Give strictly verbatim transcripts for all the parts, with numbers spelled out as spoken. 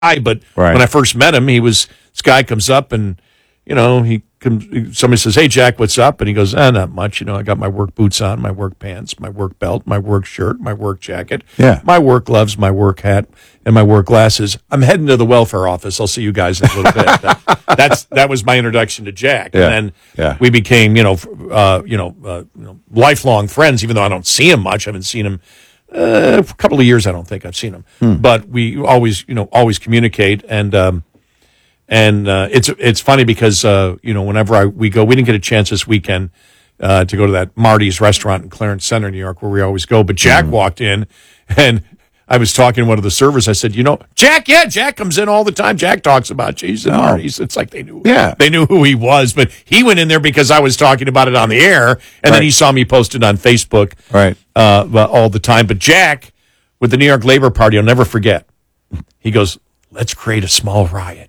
but Right. when I first met him, he was, this guy comes up and, you know, he comes, somebody says, "Hey, Jack, what's up?" And he goes, "Ah, not much. You know, I got my work boots on, my work pants, my work belt, my work shirt, my work jacket, Yeah. my work gloves, my work hat, and my work glasses. I'm heading to the welfare office. I'll see you guys in a little bit." That, that's that was my introduction to Jack, Yeah. and then Yeah. we became, you know, f- uh, you know, uh, you know, lifelong friends. Even though I don't see him much, I haven't seen him uh, for a couple of years. I don't think I've seen him, Hmm. but we always, you know, always communicate and. Um, And uh, it's it's funny because uh, you know whenever I we go, we didn't get a chance this weekend uh, to go to that Marty's restaurant in Clarence Center, New York, where we always go. But Jack Mm-hmm. walked in, and I was talking to one of the servers. I said, "You know, Jack, yeah, Jack comes in all the time. Jack talks about you. He's at Oh. Marty's." It's like they knew, Yeah. they knew who he was. But he went in there because I was talking about it on the air, and then Right. he saw me posted on Facebook, Right. uh, all the time. But Jack, with the New York Labor Party, I'll never forget. He goes, "Let's create a small riot."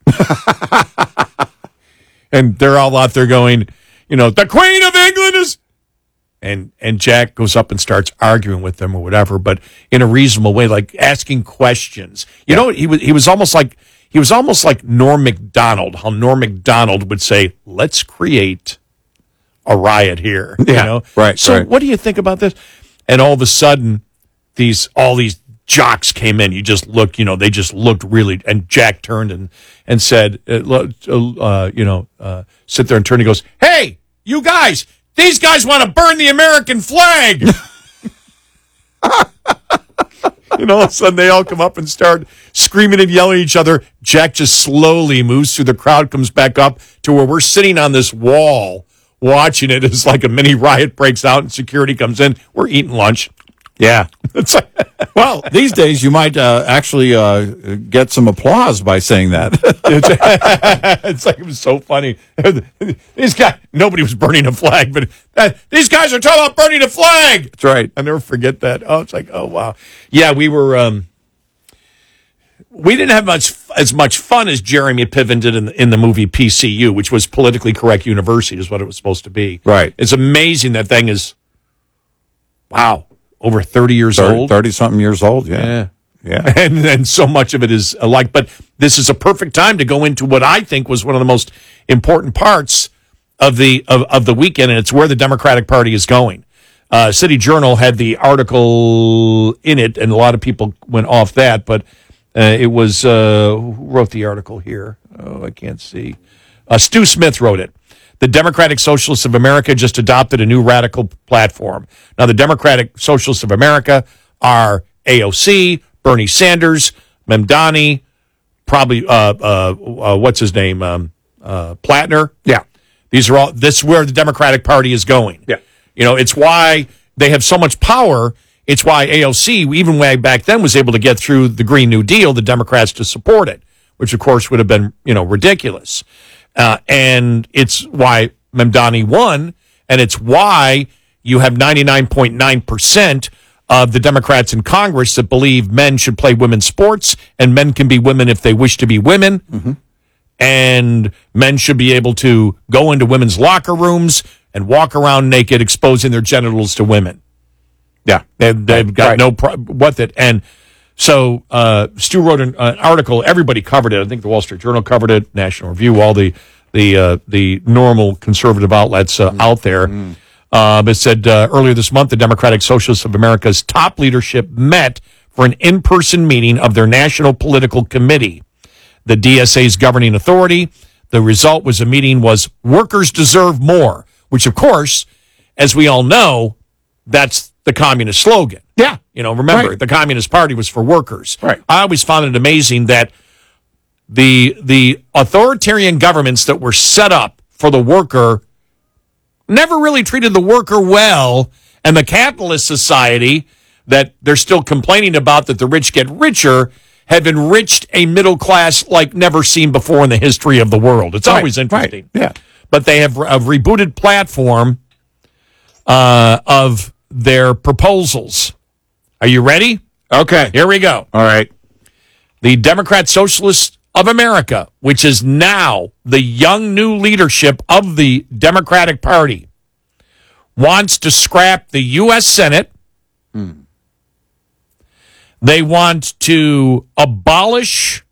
And they're all out there going, you know, "The Queen of England is," and and Jack goes up and starts arguing with them or whatever, but in a reasonable way, like asking questions. You know, he was he was almost like he was almost like Norm Macdonald. How Norm Macdonald would say, "Let's create a riot here." Yeah, you know, right, So, right. what do you think about this? And all of a sudden, these all these jocks came in. You just looked, you know, they just looked really. And Jack turned and and said, uh, lo- uh, you know, uh, sit there and turn. He goes, "Hey, you guys, these guys want to burn the American flag." And all of a sudden, they all come up and start screaming and yelling at each other. Jack just slowly moves through the crowd, comes back up to where we're sitting on this wall watching it as like a mini riot breaks out and security comes in. We're eating lunch. Yeah. It's like, Well, these days you might uh, actually uh, get some applause by saying that. it's, it's like it was so funny. These guys, nobody was burning a flag, but uh, these guys are talking about burning a flag. That's right. I never forget that. Oh, it's like, oh wow, yeah. We were, um, we didn't have much as much fun as Jeremy Piven did in the, in the movie P C U, which was politically correct university, is what it was supposed to be. Right. It's amazing that thing is, wow, over thirty years old. thirty-something years old, yeah. Yeah. Yeah. And and so much of it is alike. But this is a perfect time to go into what I think was one of the most important parts of the of, of the weekend, and it's where the Democratic Party is going. Uh, City Journal had the article in it, and a lot of people went off that, but uh, it was, uh, who wrote the article here? Oh, I can't see. Uh, Stu Smith wrote it. The Democratic Socialists of America just adopted a new radical platform. Now, the Democratic Socialists of America are A O C, Bernie Sanders, Mamdani, probably, uh, uh, uh, what's his name, um, uh, Platner. Yeah. These are all, this is where the Democratic Party is going. Yeah. You know, it's why they have so much power. It's why A O C, even way back then, was able to get through the Green New Deal, the Democrats to support it, which, of course, would have been, you know, ridiculous. Uh, and it's why Mamdani won, and it's why you have ninety-nine point nine percent of the Democrats in Congress that believe men should play women's sports, and men can be women if they wish to be women, Mm-hmm. and men should be able to go into women's locker rooms and walk around naked, exposing their genitals to women. Yeah. They, they've Right, got right. no problem with it. And so uh, Stu wrote an, an article. Everybody covered it. I think the Wall Street Journal covered it, National Review, all the the uh, the normal conservative outlets uh, Mm-hmm. out there. Um, it said uh, earlier this month, the Democratic Socialists of America's top leadership met for an in-person meeting of their National Political Committee, the D S A's governing authority. The result was a meeting was workers deserve more, which, of course, as we all know, that's the communist slogan. Yeah. You know, remember, Right. the Communist Party was for workers. Right. I always found it amazing that the the authoritarian governments that were set up for the worker never really treated the worker well, and the capitalist society that they're still complaining about, that the rich get richer, have enriched a middle class like never seen before in the history of the world. It's Right, always interesting. right, yeah. But they have a rebooted platform uh, of their proposals. Are you ready? Okay. Here we go. All right. The Democrat Socialists of America, which is now the young new leadership of the Democratic Party, wants to scrap the U S Senate. They want to abolish